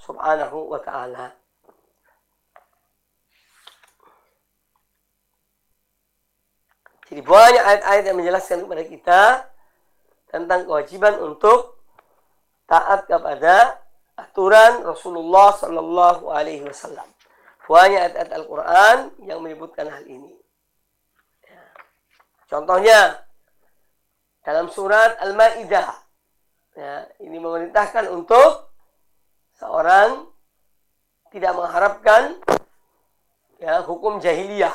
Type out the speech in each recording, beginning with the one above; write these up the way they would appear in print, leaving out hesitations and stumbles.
Subhanahu wa ta'ala. Jadi banyak ayat-ayat yang menjelaskan kepada kita tentang kewajiban untuk taat kepada aturan Rasulullah Sallallahu Alaihi Wasallam. Banyak ayat-ayat Al-Quran yang menyebutkan hal ini. Contohnya dalam surat Al-Maidah, ini memerintahkan untuk seorang tidak mengharapkan hukum jahiliyah.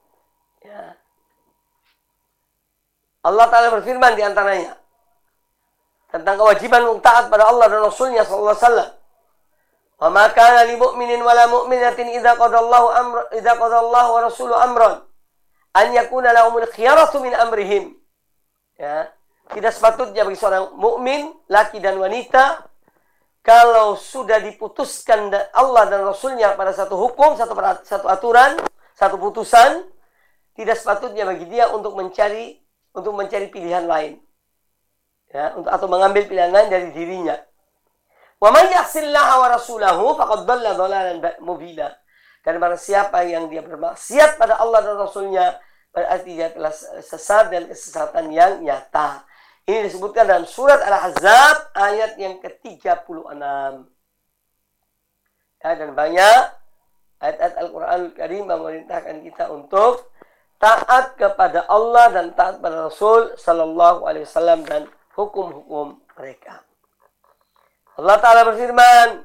Allah Ta'ala berfirman di antaranya tentang kewajiban untuk taat pada Allah dan Rasulnya sallallahu alaihi wasallam. Wa ma kana lil mu'minin wa la mu'minatin idza qadallahu wa rasuluhu amran an yakuna lahumul khiyaratu min amrihim. Tidak sepatutnya bagi seorang mukmin, laki dan wanita, kalau sudah diputuskan Allah dan Rasulnya pada satu hukum, satu aturan, satu putusan, tidak sepatutnya bagi dia untuk mencari pilihan lain. Atau mengambil pilihan lain dari dirinya. Wa may ya'sillaha wa rasulahu faqad dhalla dhalalan mubina. Dan barang siapa yang dia bermaksiat pada Allah dan Rasulnya, berarti dia telah sesat dan kesesatan yang nyata. Ini disebutkan dalam surat Al-Ahzab ayat yang ke-36. Dan banyak ayat-ayat Al-Quran Al-Karim memerintahkan kita untuk taat kepada Allah dan taat pada Rasul Sallallahu Alaihi Wasallam dan hukum-hukum mereka. Allah Ta'ala berfirman,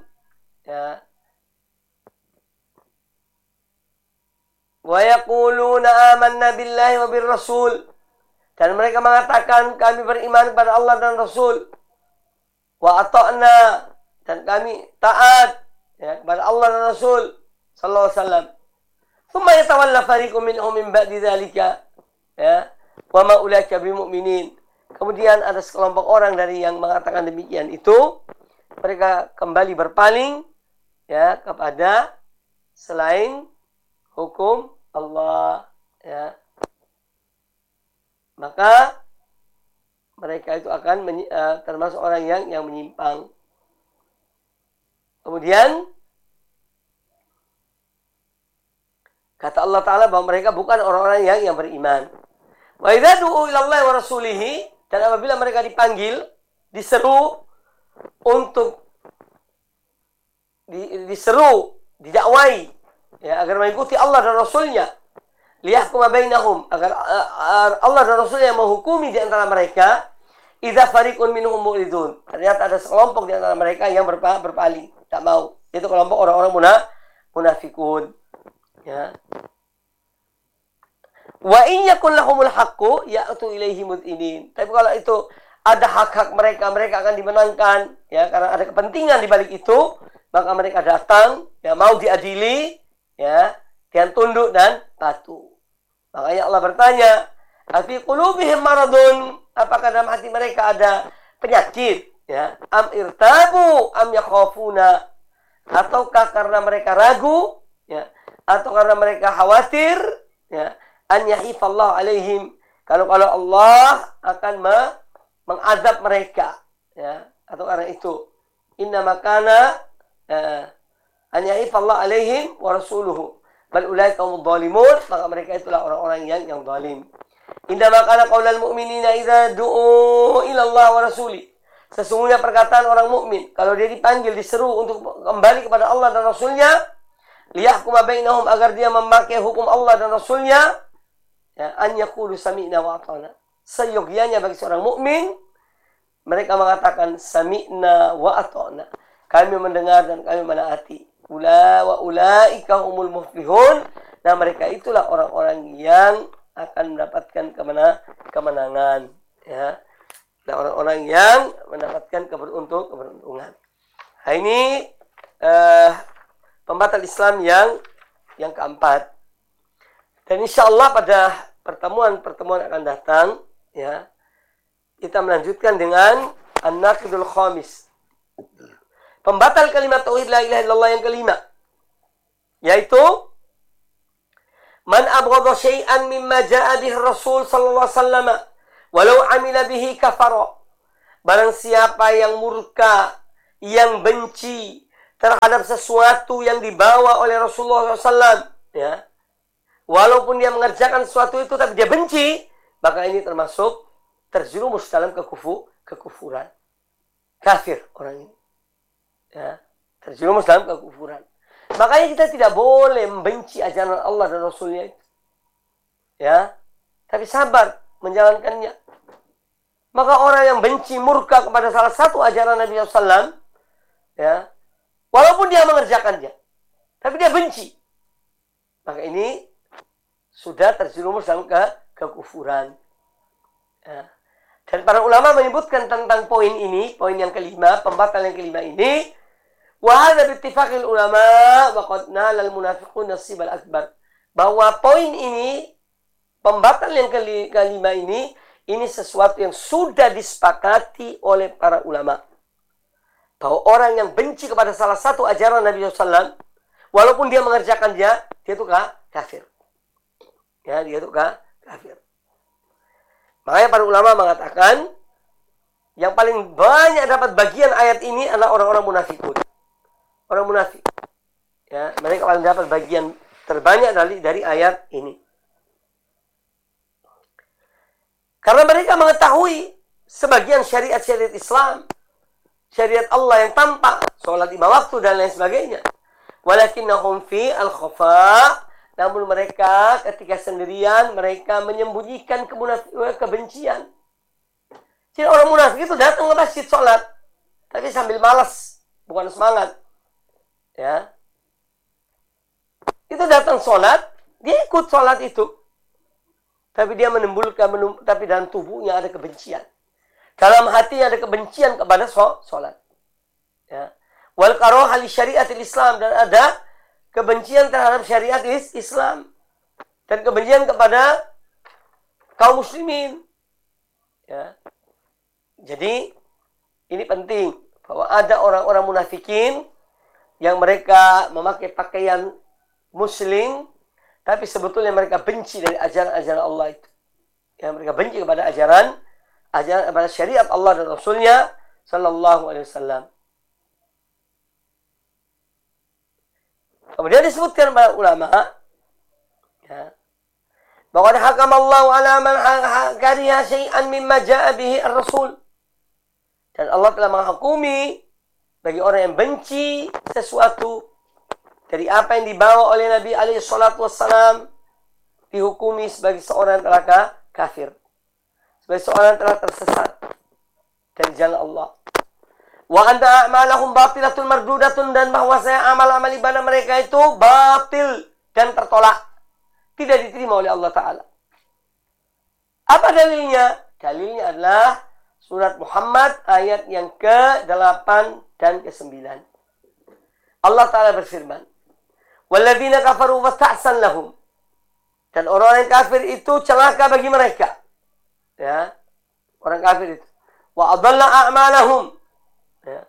wa yaquluna amanna billahi wa bir rasul, dan mereka mengatakan kami beriman kepada Allah dan Rasul, wa ata'na, dan kami taat kepada Allah dan Rasul Sallallahu Alaihi Wasallam. Tsumma yatawalla fariqun minhum min ba'di dzalika, wa ma ulaika bimu'minin. Kemudian ada sekelompok orang dari yang mengatakan demikian itu, mereka kembali berpaling kepada selain hukum Allah. Maka mereka itu akan termasuk orang yang menyimpang. Kemudian kata Allah Ta'ala bahwa mereka bukan orang-orang yang beriman. Wa idza du'u ila Allah wa rasulihi, dan apabila mereka dipanggil, diseru untuk didakwai agar mengikuti Allah dan Rasulnya, liyahkuma bainahum, agar Allah dan Rasulnya menghukumi di antara mereka, idza fariqun minhum mu'ridun, ternyata ada sekelompok di antara mereka yang berpaling, tak mau. Itu kelompok orang-orang munafikun. Wa in yakun lahumul haqqu ya'tu ilaihi mud'inin. Tapi kalau itu ada hak-hak mereka akan dimenangkan, karena ada kepentingan di balik itu, maka mereka datang, mau diadili, dengan tunduk dan patuh. Makanya Allah bertanya, afi qulubihim maradun, apakah dalam hati mereka ada penyakit, am irtabu am yakhafuna, ataukah karena mereka ragu, atau karena mereka khawatir, an yahifallahu alaihim, kalau Allah akan mengazab mereka, atau karena itu inna makana an yahifallahu alaihim wa rasuluhu bal ulaika humudz zalimun, maka mereka itulah orang-orang yang zalim. Inna makana qaulal mu'minina idza du'u ila Allah wa rasuli, sesungguhnya perkataan orang mukmin kalau dia dipanggil, diseru untuk kembali kepada Allah dan Rasulnya, liyahkuma bainahum, agar dia memakai hukum Allah dan Rasulnya, an yaqulu sami'na wa ata'na, seyogianya bagi seorang mukmin mereka mengatakan sami'na wa ata'na, kami mendengar dan kami menaati. Ulaika humul muflihun, nah mereka itulah orang-orang yang akan mendapatkan kemenangan, nah orang-orang yang mendapatkan keberuntungan. Nah, ini pembatal Islam yang keempat. Dan insyaallah pada pertemuan akan datang, kita melanjutkan dengan an-naqidul khamis, pembatal kalimat tauhid la ilaha illallah yang kelima, yaitu man abghadha syai'an mimma jaa'a bihi Rasul sallallahu alaihi wasallam walau amila bihi kafara, barang siapa yang murka, yang benci terhadap sesuatu yang dibawa oleh Rasulullah SAW, ya, walaupun dia mengerjakan sesuatu itu tapi dia benci, maka ini termasuk terjerumus dalam kekufuran. Kafir orang ini. Ya, terjerumus dalam kekufuran. Makanya kita tidak boleh membenci ajaran Allah dan Rasulnya itu. Ya, tapi sabar menjalankannya. Maka orang yang benci, murka kepada salah satu ajaran Nabi SAW, ya, walaupun dia mengerjakannya, tapi dia benci, maka ini sudah terjerumus dalam kekufuran. Ya. Dan para ulama menyebutkan tentang poin ini, poin yang kelima, pembatal yang kelima ini, wa hadza bi ittifaqil ulama wa qad nalal munafiqun nasibal akbar. Bahwa poin ini, pembatal yang kelima ini sesuatu yang sudah disepakati oleh para ulama. Bahwa orang yang benci kepada salah satu ajaran Nabi SAW, walaupun dia mengerjakannya, dia itu kafir. Ya, dia itu kafir. Makanya para ulama mengatakan, yang paling banyak dapat bagian ayat ini adalah orang-orang munafikun. Orang munafik. Ya, mereka paling dapat bagian terbanyak dari ayat ini. Karena mereka mengetahui sebagian syariat-syariat Islam, syariat Allah yang tampak, sholat 5 waktu dan lain sebagainya. Walakinnahum fi al-khafa, namun mereka ketika sendirian, mereka menyembunyikan kebencian. Jadi orang munafik itu datang ke masjid sholat, tapi sambil malas, bukan semangat. Ya, itu datang sholat, dia ikut sholat itu. Tapi dia tapi dalam tubuhnya ada kebencian. Dalam hatinya ada kebencian kepada sholat. Ya. Wal karaha li syariatil Islam, dan ada kebencian terhadap syariat Islam. Dan kebencian kepada kaum muslimin. Ya. Jadi ini penting bahwa ada orang-orang munafikin yang mereka memakai pakaian muslim, tapi sebetulnya mereka benci dari ajaran-ajaran Allah itu. Yang mereka benci kepada ajaran kepada syariat Allah dan Rasulnya Sallallahu Alaihi Wasallam. Kemudian disebutkan para ulama, ya, bahwa hakam Allah ala man kariha syai'an mimma ja'a bihi ar-rasul. Dan Allah telah menghukumi bagi orang yang benci sesuatu dari apa yang dibawa oleh Nabi alaihi salatu wassalam, dihukumi sebagai seorang yang telah kafir, sebagai seorang yang telah tersesat dari jalan Allah. Wa anta a'malahum batilatun mardudatun, dan bahwasanya amal-amal ibadah mereka itu batil dan tertolak, tidak diterima oleh Allah Ta'ala. Apa dalilnya? Dalilnya adalah surat Muhammad ayat yang ke-8 dan ke-9. Allah Ta'ala berfirman, walladzina kafaru wasta'san lahum, dan orang yang kafir itu celaka bagi mereka. Ya, orang kafir itu. Wa adalla a'malahum. Ya.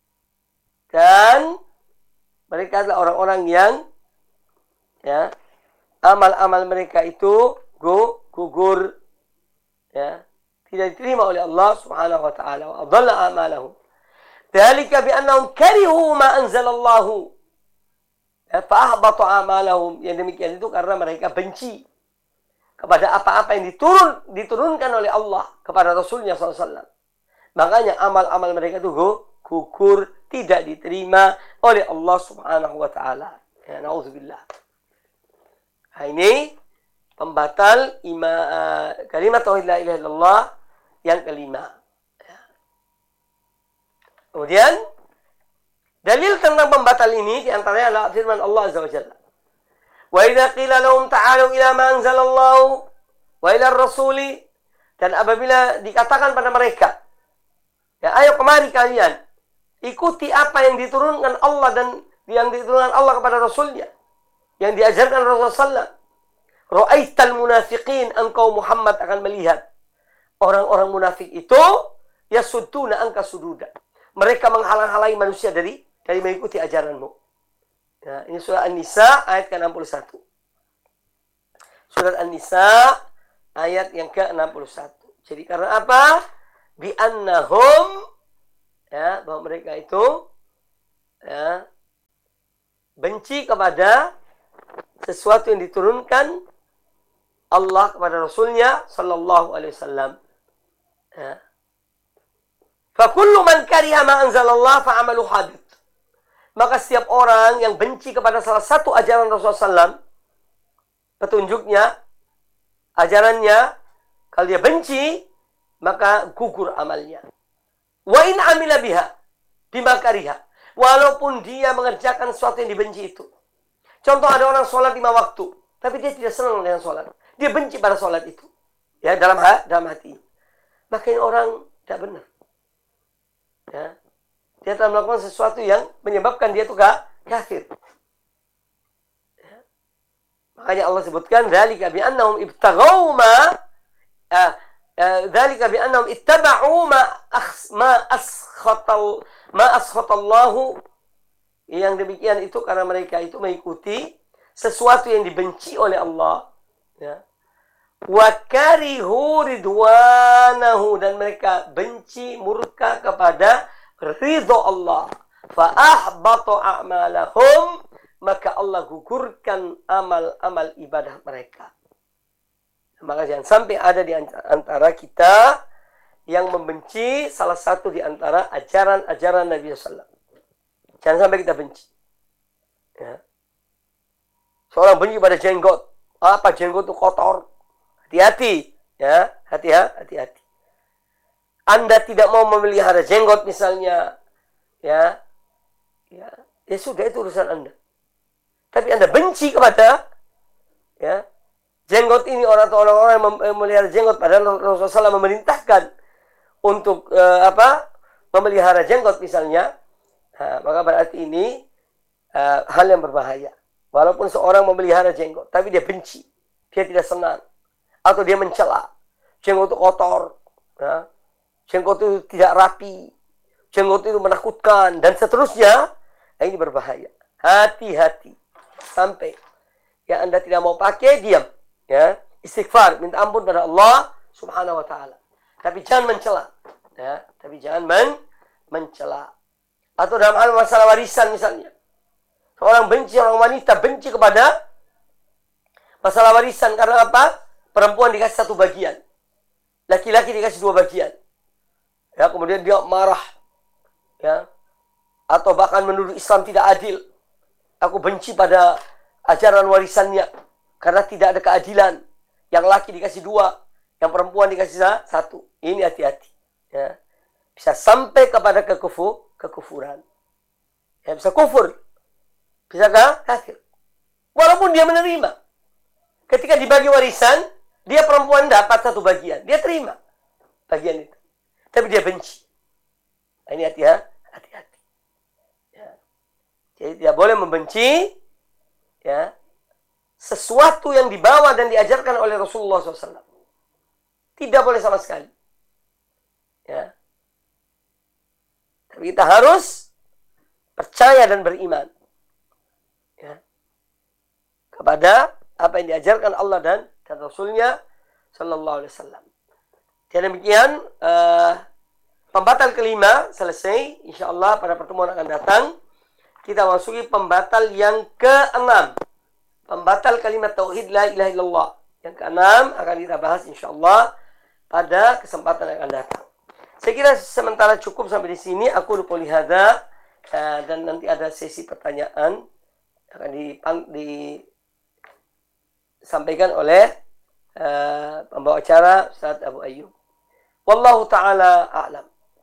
Dan mereka adalah orang-orang yang, ya, amal-amal mereka itu gugur, ya, tidak diterima oleh Allah Subhanahu wa taala. Wa adalla a'malahum. Dzalika bi annahum karihu ma anzalallahu. Fa'ahbata a'malahum. Yang demikian itu karena mereka benci kepada apa-apa yang diturunkan oleh Allah kepada Rasulnya SAW. Makanya amal-amal mereka itu gugur, tidak diterima oleh Allah Subhanahu wa taala. Ya, na'udzubillah. Nah, ini pembatal kalimat tauhid la ilaha illallah yang kelima. Ya. Kemudian dalil tentang pembatal ini diantaranya adalah firman Allah Azza wa Jalla. Wa idza qila lahum ta'alu ila ma anzalallahu wa ila ar-rasuli, dan apabila dikatakan pada mereka, ya, ayo kemari kalian, ikuti apa yang diturunkan Allah dan yang diturunkan Allah kepada Rasulnya, yang diajarkan Rasulullah SAW. Ra'aital munafiqin, engkau Muhammad akan melihat orang-orang munafik itu yasudduna anka sududa. Mereka menghalang-halangi manusia dari mengikuti ajaranmu. Ya, ini surah An-Nisa ayat ke-61. Surat An-Nisa ayat yang ke-61. Jadi karena apa? Bi annahum, ya, bahwa mereka itu, ya, benci kepada sesuatu yang diturunkan Allah kepada Rasulnya sallallahu alaihi wasallam. Ya. Fa kullu man kariha ma anzalallah fa amalu habit. Maka setiap orang yang benci kepada salah satu ajaran Rasulullah SAW, petunjuknya, ajarannya, kalau dia benci, maka gugur amalnya. Wa in amila biha, bima kariha. Walaupun dia mengerjakan sesuatu yang dibenci itu. Contoh, ada orang sholat 5 waktu, tapi dia tidak senang dengan sholat. Dia benci pada sholat itu. Ya, dalam hati. Maka ini orang tidak benar. Ya. Dia telah melakukan sesuatu yang menyebabkan dia itu kafir. Ya. Makanya Allah sebutkan dzalika bi annahum ibtaghau dzalika bi annahum ittaba'u ma askhatallahu. Yang demikian itu karena mereka itu mengikuti sesuatu yang dibenci oleh Allah. Ya. Wa karihu ridwanahu, dan mereka benci, murka kepada ridho Allah. Fa ahbata a'malahum, maka Allah gugurkan amal-amal ibadah mereka. Maka jangan sampai ada di antara kita yang membenci salah satu di antara ajaran-ajaran Nabi sallallahu alaihi wasallam. Jangan sampai kita benci. Ya. Seorang benci pada jenggot. Apa jenggot itu kotor? Hati-hati, ya, hati-hati. Anda tidak mau memelihara jenggot misalnya, ya sudah, itu urusan Anda. Tapi Anda benci kepada, ya, jenggot ini, orang-orang yang memelihara jenggot, padahal Rasulullah SAW memerintahkan untuk memelihara jenggot misalnya, maka berarti ini hal yang berbahaya. Walaupun seorang memelihara jenggot, tapi dia benci, dia tidak senang, atau dia mencela, jenggot itu kotor, ya. Jenggot itu tidak rapi, jenggot itu menakutkan, dan seterusnya. Ini berbahaya. Hati-hati. Sampai ya Anda tidak mau pakai, diam. Ya, istighfar, minta ampun pada Allah Subhanahu wa taala. Tapi jangan mencela. Ya, tapi jangan mencela. Atau dalam hal masalah warisan misalnya. Seorang wanita benci kepada masalah warisan karena apa? Perempuan dikasih 1 bagian. Laki-laki dikasih 2 bagian. Ya, kemudian dia marah, ya, atau bahkan menuduh Islam tidak adil. Aku benci pada ajaran warisannya karena tidak ada keadilan. Yang laki dikasih 2, yang perempuan dikasih 1. Ini hati-hati. Ya. Bisa sampai kepada kekufuran. Ya, bisa kufur, bisa kafir. Walaupun dia menerima. Ketika dibagi warisan, dia perempuan dapat 1 bagian, dia terima bagian itu. Tapi dia benci. Ini hati-hati. Ya. Jadi tidak boleh membenci, ya, sesuatu yang dibawa dan diajarkan oleh Rasulullah SAW. Tidak boleh sama sekali. Ya. Tapi kita harus percaya dan beriman, ya, kepada apa yang diajarkan Allah dan Rasulnya Sallallahu Alaihi Wasallam. Dan demikian pembatal kelima selesai. InsyaAllah pada pertemuan akan datang kita masuki pembatal yang ke-6. Pembatal kalimat tauhid la ilaha illallah. Yang ke-6 akan kita bahas insyaallah pada kesempatan yang akan datang. Saya kira sementara cukup sampai di sini. Aku lupa lihada, dan nanti ada sesi pertanyaan akan disampaikan oleh pembawa acara Ustaz Abu Ayyub. Wallahu ta'ala a'lam.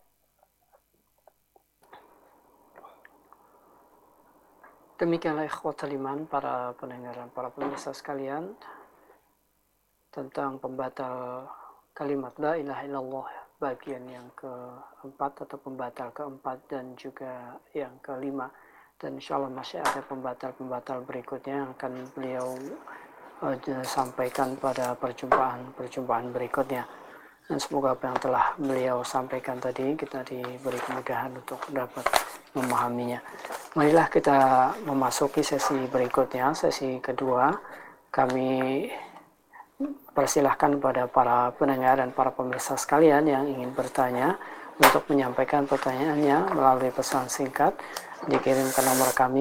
Demikianlah ikhwatul iman, para pendengar dan para pemirsa sekalian, tentang pembatal kalimat la ilaha illallah bagian yang keempat atau pembatal keempat dan juga yang kelima. Dan insyaallah masih ada pembatal-pembatal berikutnya yang akan beliau sampaikan pada perjumpaan berikutnya. Dan semoga apa yang telah beliau sampaikan tadi kita diberi kemudahan untuk dapat memahaminya. Marilah kita memasuki sesi berikutnya, sesi kedua. Kami persilahkan pada para pendengar dan para pemirsa sekalian yang ingin bertanya untuk menyampaikan pertanyaannya melalui pesan singkat, dikirim ke nomor kami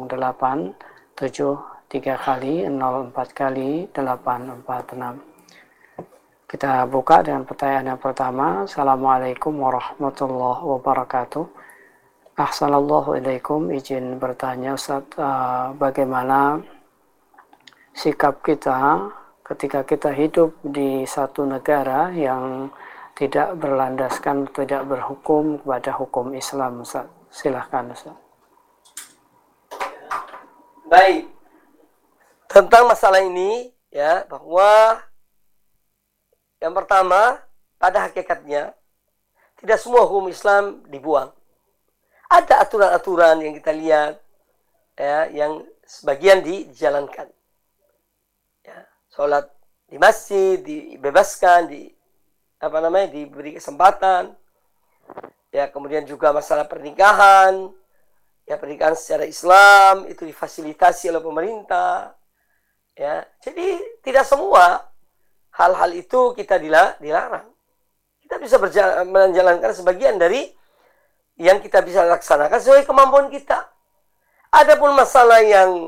087 kali 04 kali 846. Kita buka dengan pertanyaan yang pertama. Assalamualaikum warahmatullahi wabarakatuh. Ahsanallahu ilaikum, izin bertanya Ustaz, bagaimana sikap kita ketika kita hidup di satu negara yang tidak berlandaskan, tidak berhukum kepada hukum Islam, Ustaz? Silahkan Ustaz. Baik, tentang masalah ini ya, bahwa yang pertama, pada hakikatnya tidak semua hukum Islam dibuang. Ada aturan-aturan yang kita lihat ya, yang sebagian dijalankan. Ya, sholat di masjid dibebaskan, diberi kesempatan. Ya, kemudian juga masalah pernikahan, ya pernikahan secara Islam itu difasilitasi oleh pemerintah. Ya, jadi tidak semua hal-hal itu kita dilarang. Kita bisa menjalankan sebagian dari yang kita bisa laksanakan sesuai kemampuan kita. Adapun masalah yang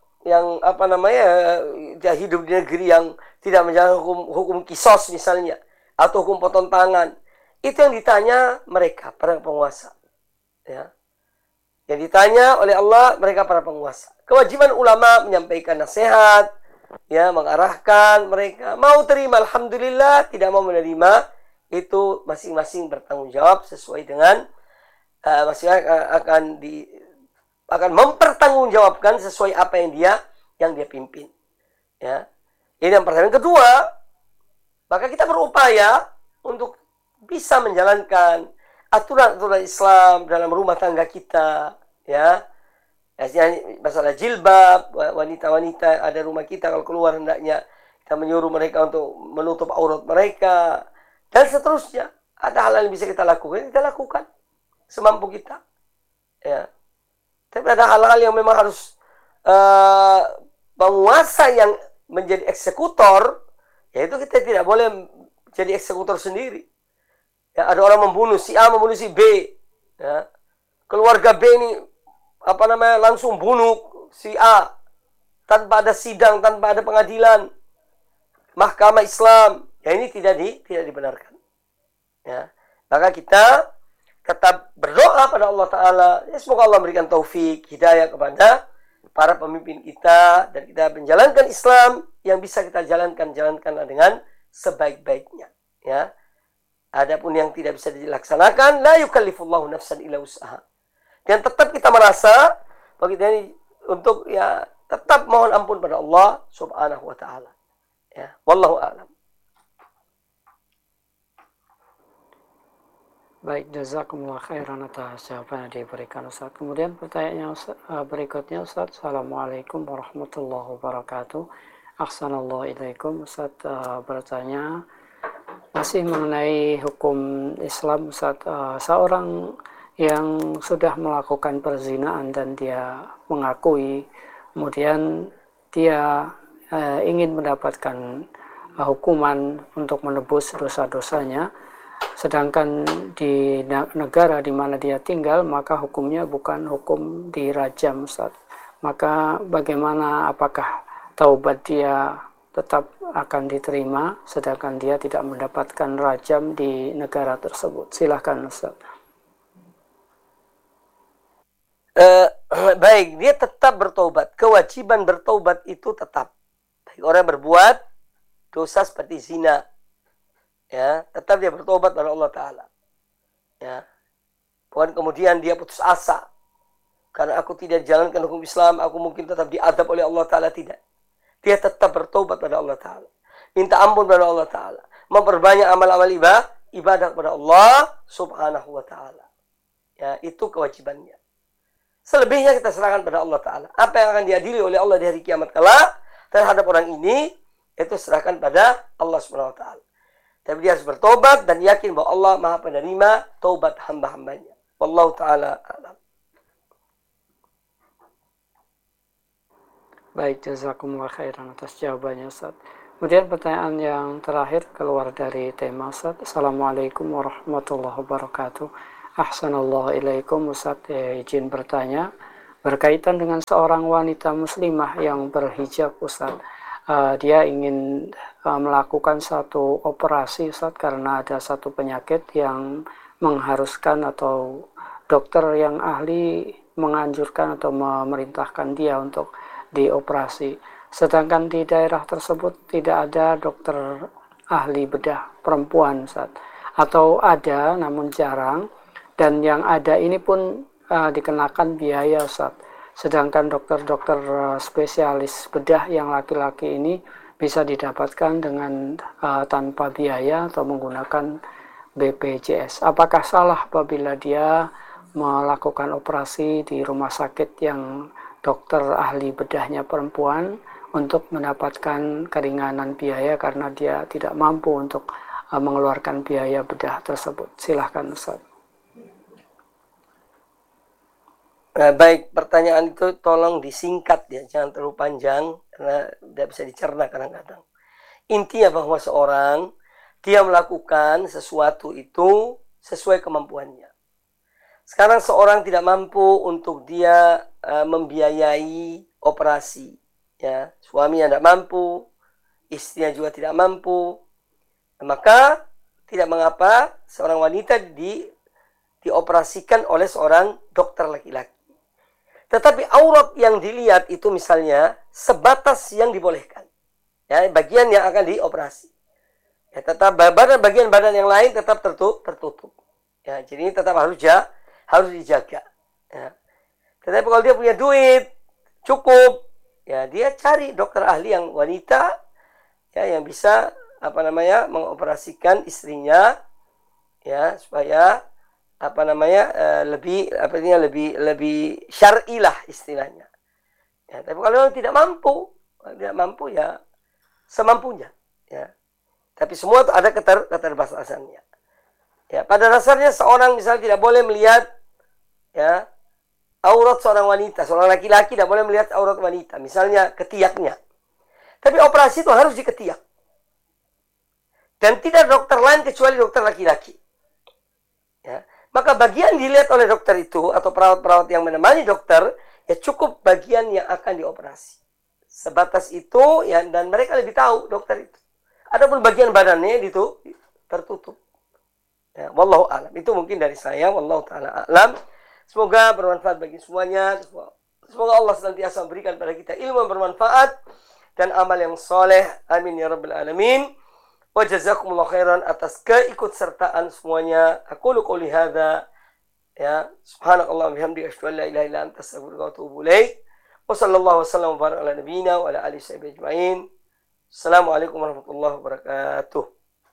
dia hidup di negeri yang tidak menjalankan hukum kisos misalnya, atau hukum potong tangan, itu yang ditanya mereka para penguasa. Ya. Yang ditanya oleh Allah mereka para penguasa. Kewajiban ulama menyampaikan nasihat, ya, mengarahkan mereka. Mau terima alhamdulillah, tidak mau menerima itu masing-masing bertanggung jawab sesuai dengan masing-masing akan mempertanggungjawabkan sesuai apa yang dia pimpin. Ya. Ini yang pertama. Yang kedua, maka kita berupaya untuk bisa menjalankan aturan-aturan Islam dalam rumah tangga kita, ya. Masalah jilbab, wanita-wanita ada rumah kita kalau keluar hendaknya kita menyuruh mereka untuk menutup aurat mereka dan seterusnya. Ada hal yang bisa kita lakukan semampu kita. Ya. Tapi ada hal-hal yang memang harus penguasa yang menjadi eksekutor, yaitu kita tidak boleh jadi eksekutor sendiri. Ya, ada orang membunuh si A, membunuh si B, ya. Keluarga B ini langsung bunuh si A tanpa ada sidang, tanpa ada pengadilan, mahkamah Islam. Ya, ini tidak dibenarkan. Ya. Maka kita tetap berdoa pada Allah Ta'ala. Ya, semoga Allah memberikan taufik, hidayah kepada para pemimpin kita, dan kita menjalankan Islam yang bisa kita jalankanlah dengan sebaik-baiknya. Ya. Adapun yang tidak bisa dilaksanakan, la yukallifullahu nafsan illa wus'aha. Dan tetap kita merasa bahwa kita ini untuk ya tetap mohon ampun pada Allah Subhanahu wa Ta'ala. Ya, wallahu a'lam. Baik, jazakumullah khairan atas jawaban yang diberikan Ustaz. Kemudian pertanyaan berikutnya Ustaz. Assalamualaikum warahmatullahi wabarakatuh. Ahsanallahu ilaikum. Ustaz bertanya masih mengenai hukum Islam Ustaz. Seorang yang sudah melakukan perzinaan dan dia mengakui, kemudian dia ingin mendapatkan hukuman untuk menebus dosa-dosanya, sedangkan di negara di mana dia tinggal maka hukumnya bukan hukum dirajam Ustaz. Maka bagaimana, apakah taubat dia tetap akan diterima sedangkan dia tidak mendapatkan rajam di negara tersebut? Silahkan Ustaz. Baik, dia tetap bertobat. Kewajiban bertobat itu tetap. Baik, orang berbuat dosa seperti zina, ya, tetap dia bertobat pada Allah Ta'ala. Ya. Bukan kemudian dia putus asa. Karena aku tidak jalankan hukum Islam, aku mungkin tetap diadab oleh Allah Ta'ala. Tidak. Dia tetap bertobat pada Allah Ta'ala. Minta ampun pada Allah Ta'ala. Memperbanyak amal-amal ibadah kepada Allah Subhanahu wa Ta'ala. Ya, itu kewajibannya. Selebihnya kita serahkan pada Allah Ta'ala. Apa yang akan diadili oleh Allah di hari kiamat kelak terhadap orang ini, itu serahkan pada Allah Subhanahu wa Ta'ala. Tapi dia harus bertobat dan yakin bahwa Allah Maha Penerima taubat hamba-hambanya. Wallahu ta'ala a'lam. Baik, jazakumullah khairan atas jawabannya Ustaz. Kemudian pertanyaan yang terakhir keluar dari tema Ustaz. Assalamualaikum warahmatullahi wabarakatuh. Ahsanallahu ilaikum Ustaz, izin bertanya berkaitan dengan seorang wanita muslimah yang berhijab Ustaz. Dia ingin melakukan satu operasi Ustaz karena ada satu penyakit yang mengharuskan atau dokter yang ahli menganjurkan atau memerintahkan dia untuk dioperasi. Sedangkan di daerah tersebut tidak ada dokter ahli bedah perempuan Ustaz. Atau ada namun jarang, dan yang ada ini pun dikenakan biaya Ustaz. Sedangkan dokter-dokter spesialis bedah yang laki-laki ini bisa didapatkan dengan tanpa biaya atau menggunakan BPJS. Apakah salah apabila dia melakukan operasi di rumah sakit yang dokter ahli bedahnya perempuan untuk mendapatkan keringanan biaya karena dia tidak mampu untuk mengeluarkan biaya bedah tersebut? Silahkan Ustaz. Baik, pertanyaan itu tolong disingkat ya, jangan terlalu panjang karena tidak bisa dicerna kadang-kadang. Intinya bahwa seorang dia melakukan sesuatu itu sesuai kemampuannya. Sekarang seorang tidak mampu untuk dia membiayai operasi. Ya, suaminya tidak mampu, istrinya juga tidak mampu, maka tidak mengapa seorang wanita dioperasikan oleh seorang dokter laki-laki. Tetapi aurat yang dilihat itu misalnya sebatas yang dibolehkan, ya, bagian yang akan dioperasi. Ya, tetap bagian badan yang lain tetap tertutup. Ya, jadi ini tetap harus dijaga. Ya. Tetapi kalau dia punya duit cukup, ya dia cari dokter ahli yang wanita, ya, yang bisa mengoperasikan istrinya, ya, supaya lebih syar'i lah istilahnya. Ya, tapi kalau tidak mampu ya semampunya, ya. Tapi semua itu ada keterbatasannya. Ya, pada dasarnya seorang misalnya tidak boleh melihat, ya, aurat seorang wanita, seorang laki-laki tidak boleh melihat aurat wanita, misalnya ketiaknya. Tapi operasi itu harus diketiak. Dan tidak dokter lain kecuali dokter laki-laki. Ya. Maka bagian dilihat oleh dokter itu atau perawat-perawat yang menemani dokter, ya cukup bagian yang akan dioperasi. Sebatas itu, ya, dan mereka lebih tahu dokter itu. Adapun bagian badannya itu tertutup. Ya, wallahu a'lam. Itu mungkin dari saya, wallahu taala a'lam. Semoga bermanfaat bagi semuanya. Semoga Allah senantiasa memberikan pada kita ilmu yang bermanfaat dan amal yang soleh. Amin ya rabbal alamin. Wa jazakumullah khairan atas keikutsertaan semuanya. Aku qouli hadza, ya, subhanakallah wa bihamdika asyhadu an la ilaha illa anta astaghfiruka wa atubu ilaik. Wa sallallahu wasallam wa baraka ala nabiyyina wa ala alihi washabbihi ajmain. Assalamualaikum warahmatullahi wabarakatuh.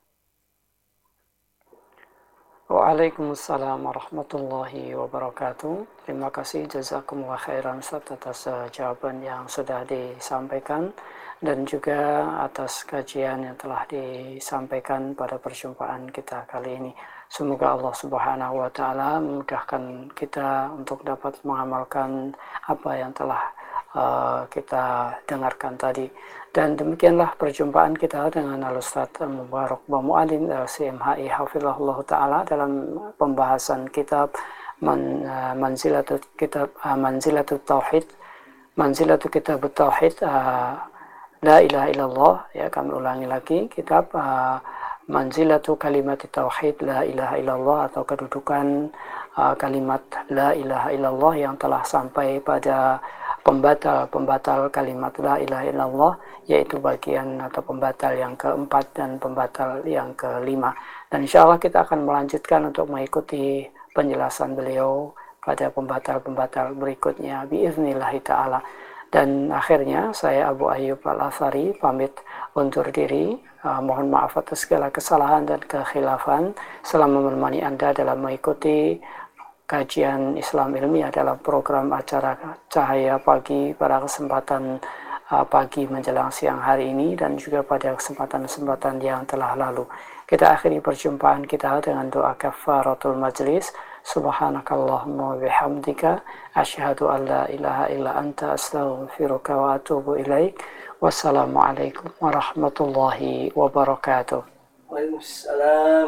Waalaikumsalam warahmatullahi wabarakatuh. Terima kasih jazakumullah khairan Ustaz atas jawaban yang sudah disampaikan dan juga atas kajian yang telah disampaikan pada perjumpaan kita kali ini. Semoga Allah Subhanahu wa taala memudahkan kita untuk dapat mengamalkan apa yang telah kita dengarkan tadi. Dan demikianlah perjumpaan kita dengan Al-Ustaz Mubarak Bamu'alim CMHI Hafizahullah Ta'ala dalam pembahasan kitab Manzilatul Tauhid, Manzilatul Kitab Tauhid, La ilaha illallah, ya, kami ulangi lagi, kitab Manzilatul Kalimat Tauhid La ilaha illallah, atau kedudukan kalimat La ilaha illallah yang telah sampai pada pembatal kalimat La ilaha illallah, yaitu bagian atau pembatal yang keempat dan pembatal yang kelima. Dan insya Allah kita akan melanjutkan untuk mengikuti penjelasan beliau pada pembatal-pembatal berikutnya biiznillahi ta'ala. Dan akhirnya saya Abu Ayyub Al-Athari pamit undur diri. Mohon maaf atas segala kesalahan dan kekhilafan selama menemani Anda dalam mengikuti kajian Islam ilmiah dalam program acara Cahaya Pagi pada kesempatan pagi menjelang siang hari ini dan juga pada kesempatan-kesempatan yang telah lalu. Kita akhiri perjumpaan kita dengan doa kafaratul majlis. Subhanakallahumma wa bihamdika asyhadu an la ilaha illa anta astaghfiruka wa atubu ilaik. Wassalamualaikum warahmatullahi wabarakatuh. Waalaikumsalam.